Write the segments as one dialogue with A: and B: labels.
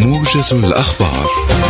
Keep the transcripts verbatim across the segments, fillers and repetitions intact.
A: موجز الأخبار.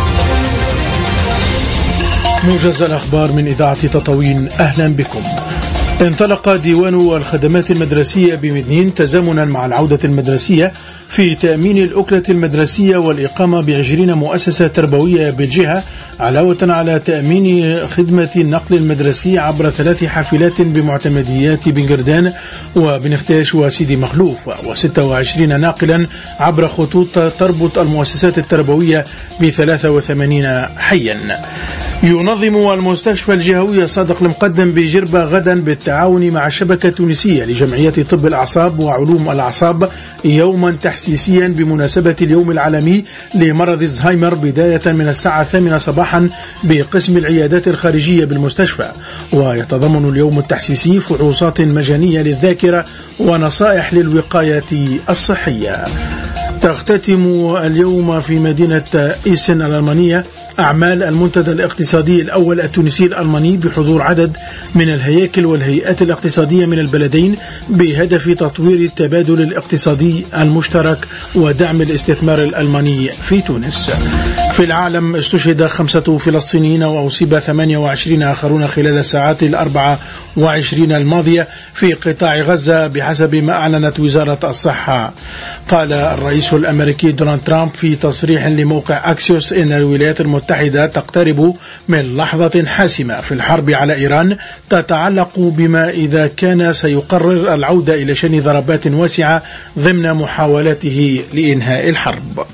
B: موجز الأخبار من إذاعة تطاوين، أهلا بكم. انطلق ديوان الخدمات المدرسية بمدنين تزامنا مع العودة المدرسية في تأمين الأكلة المدرسية والإقامة بعشرين مؤسسة تربوية بالجهة، علاوة على تأمين خدمة النقل المدرسي عبر ثلاث حافلات بمعتمديات بنجردان وبنختاش وسيدي مخلوف، وستة وعشرين ناقلا عبر خطوط تربط المؤسسات التربوية بثلاثة وثمانين حيا. ينظم المستشفى الجهوي صادق المقدم بجربة غدا بالتعاون مع شبكة تونسية لجمعية طب الأعصاب وعلوم الأعصاب يوما تحسيسيا بمناسبة اليوم العالمي لمرض الزهايمر بداية من الساعة الثامنة صباحا بقسم العيادات الخارجية بالمستشفى. ويتضمن اليوم التحسيسي فحوصات مجانية للذاكرة ونصائح للوقاية الصحية. تختتم اليوم في مدينة إيسن الألمانية أعمال المنتدى الاقتصادي الأول التونسي الألماني بحضور عدد من الهياكل والهيئات الاقتصادية من البلدين بهدف تطوير التبادل الاقتصادي المشترك ودعم الاستثمار الألماني في تونس. في العالم استشهد خمسة فلسطينيين وأصيب ثمانية وعشرين آخرون خلال الساعات الأربع وعشرين الماضية في قطاع غزة بحسب ما أعلنت وزارة الصحة. قال الرئيس الأمريكي دونالد ترامب في تصريح لموقع أكسيوس إن الولايات المتحدة تقترب من لحظة حاسمة في الحرب على إيران تتعلق بما إذا كان سيقرر العودة إلى شن ضربات واسعة ضمن محاولاته لإنهاء الحرب.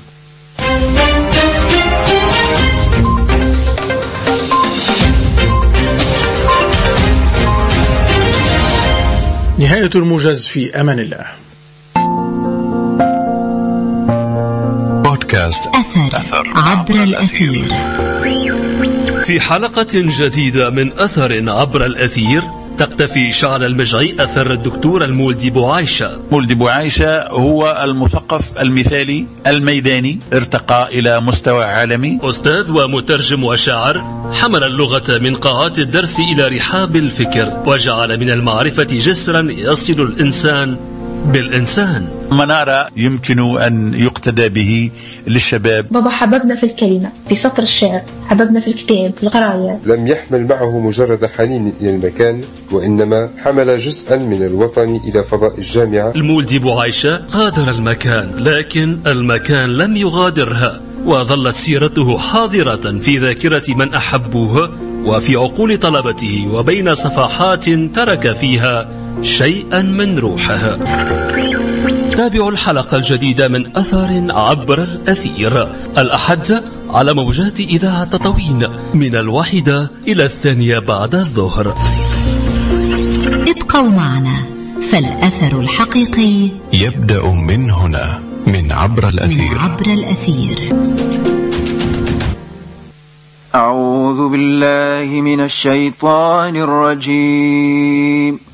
B: نهاية الموجز، في أمان الله.
A: بودكاست
C: أثر, أثر عبر الأثير.
D: في حلقة جديدة من أثر عبر الأثير تقتفي شعر المجعي أثر الدكتور المولدي بوعيشة.
E: مولدي بوعيشة هو المثقف المثالي الميداني، ارتقى إلى مستوى عالمي.
D: أستاذ ومترجم وشاعر، حمل اللغة من قاعات الدرس إلى رحاب الفكر، وجعل من المعرفة جسرا يصل الإنسان بالإنسان.
E: منارة يمكن أن يقتدى به للشباب.
F: بابا حببنا في الكلمة، في سطر الشعر، حببنا في الكتاب، في القراية.
G: لم يحمل معه مجرد حنين إلى المكان، وإنما حمل جزءا من الوطن إلى فضاء الجامعة.
D: المولدي بوعيشة غادر المكان، لكن المكان لم يغادرها، وظلت سيرته حاضرة في ذاكرة من أحبوه وفي عقول طلبته، وبين صفحات ترك فيها شيئا من روحها. تابعوا الحلقة الجديدة من أثر عبر الأثير الأحد على موجات إذاعة تطاوين من الواحدة إلى الثانية بعد الظهر.
C: ابقوا معنا، فالأثر الحقيقي
A: يبدأ من هنا، من عبر الأثير.
C: من عبر الأثير.
H: أعوذ بالله من الشيطان الرجيم.